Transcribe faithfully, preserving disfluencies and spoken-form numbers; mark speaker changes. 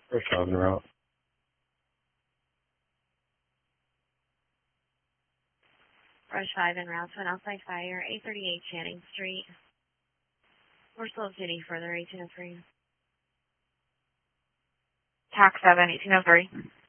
Speaker 1: First on the route.
Speaker 2: Rush five en route to an outside fire, eight thirty-eight Channing Street. We're slow to any further, eighteen oh three.
Speaker 3: Tax seven, eighteen oh three.